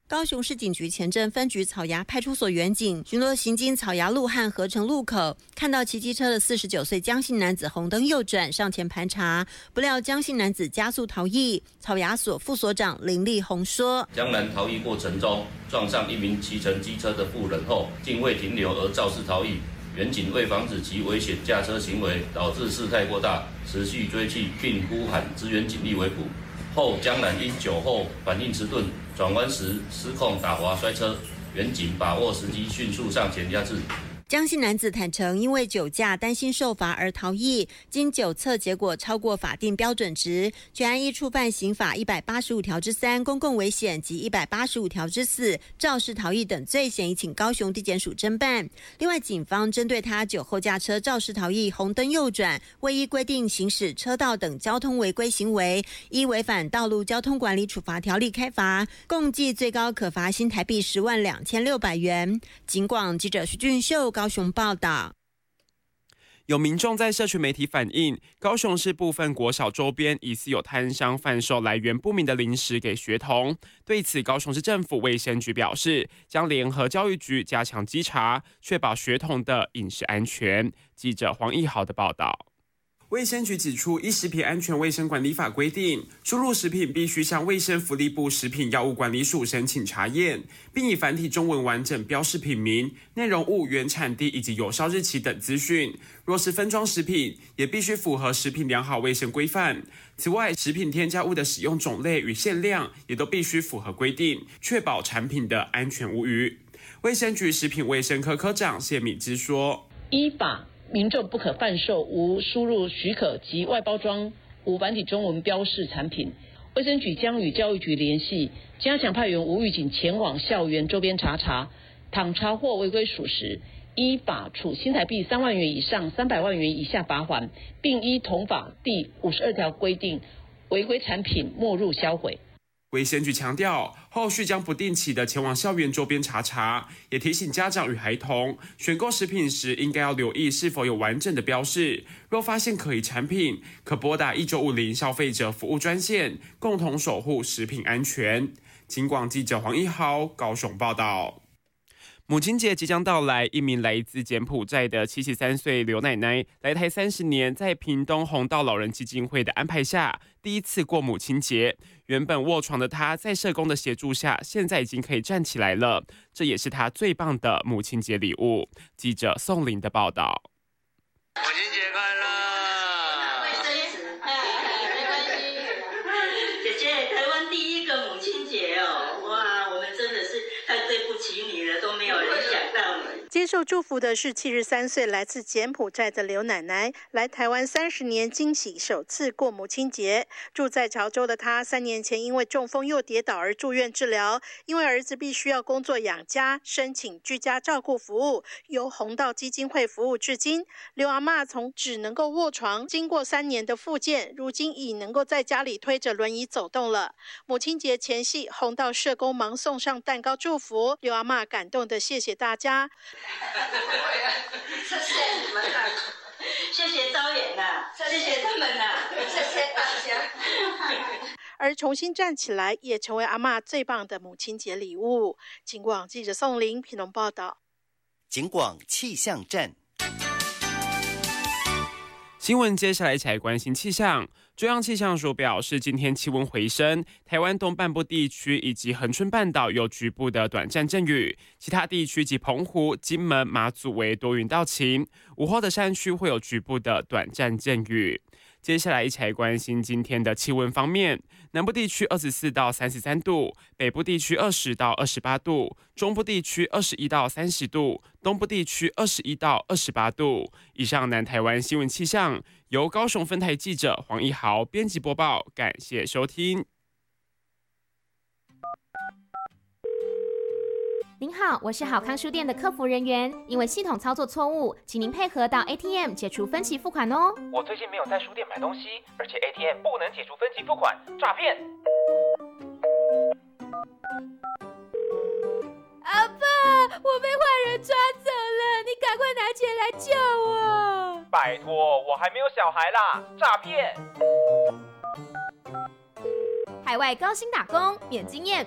高雄市警局前镇分局草衙派出所员警巡逻行经草衙路和合成路口，看到骑机车的49岁江姓男子红灯右转，上前盘查，不料江姓男子加速逃逸。草衙所副所长林立宏说： 江南逃逸过程中撞上一名骑乘机车的妇人后，竟未停留而肇事逃逸。员警为防止其危险驾车行为导致事态过大，持续追缉并呼喊支援警力围捕。后江南因酒后反应迟钝，转弯时失控打滑摔车，员警把握时机迅速上前压制。 江姓男子坦承，因为酒驾担心受罚而逃逸，经酒测结果超过法定标准值，全案依触犯刑法185条之3公共危险及185条之4肇事逃逸等罪嫌，已请高雄地检署侦办。另外，警方针对他酒后驾车肇事逃逸、红灯右转、未依规定行驶车道等交通违规行为，依违反道路交通管理处罚条例开罚，共计最高可罚新台币102600元。警广记者徐俊秀高雄报道。 有民众在社群媒体反映，高雄市部分国小周边疑似有摊商贩售来源不明的零食给学童。对此，高雄市政府卫生局表示，将联合教育局加强稽查，确保学童的饮食安全。记者黄义豪的报道。卫生局指出，依食品安全卫生管理法规定，输入食品必须向卫生福利部食品药物管理署申请查验，并以繁体中文完整标示品名、内容物原产地以及有效日期等资讯。若是分装食品，也必须符合食品良好卫生规范。此外，食品添加物的使用种类与限量也都必须符合规定，确保产品的安全无虞。卫生局食品卫生科科长谢敏之说： 依法，民众不可贩售无输入许可及外包装、无繁体中文标示产品。卫生局将与教育局联系，加强派员无预警前往校园周边查，倘查获违规属实，依法处新台币3万元以上300万元以下罚锾，并依同法第52条规定，违规产品没入销毁。 卫生局强调，后续将不定期的前往校园周边查，也提醒家长与孩童选购食品时，应该要留意是否有完整的标示。若发现可疑产品，可拨打1950消费者服务专线，共同守护食品安全。警广记者黄一豪高雄报道。母亲节即将到来，一名来自柬埔寨的73岁刘奶奶来台30年，在屏东弘道老人基金会的安排下，第一次过母亲节。原本卧床的她，在社工的协助下，现在已经可以站起来了。这也是她最棒的母亲节礼物。记者宋林的报道。 母亲节快乐！ 没关系。姐姐，台湾第一个母亲节哦，哇，我们真的是太对不起你了，都没有人想到你。 接受祝福的是73岁来自柬埔寨的刘奶奶，来台湾30年，惊喜首次过母亲节。住在潮州的她，3年前因为中风又跌倒而住院治疗，因为儿子必须要工作养家，申请居家照顾服务，由弘道基金会服务至今。刘阿嬷从只能够卧床，经过3年的复健，如今已能够在家里推着轮椅走动了。母亲节前夕，弘道社工忙送上蛋糕祝福，刘阿嬷感动的谢谢大家。 谢谢你们啊，谢谢招远啊，谢谢他们啊，谢谢大家。 而重新站起来，也成为阿嬷最棒的母亲节礼物。警广记者宋林屏东报道。 警广气象站。 新闻接下来一起来关心气象。中央气象署表示，今天气温回升，台湾东半部地区以及恒春半岛有局部的短暂阵雨，其他地区及澎湖、金门、马祖为多云到晴。午后的山区会有局部的短暂阵雨。接下来一起来关心今天的气温方面，南部地区24到33度，北部地区20到28度，中部地区21到30度，东部地区21到28度。以上南台湾新闻气象，由高雄分台记者黄一豪编辑播报，感谢收听。 您好，我是好康书店的客服人员，因为系统操作错误，请您配合到 ATM 解除分期付款哦。 我最近没有在书店买东西，而且 ATM 不能解除分期付款，诈骗！ 阿爸，我被坏人抓走了，你赶快拿钱来救我！ 拜托，我还没有小孩啦，诈骗！ 海外高薪打工，免经验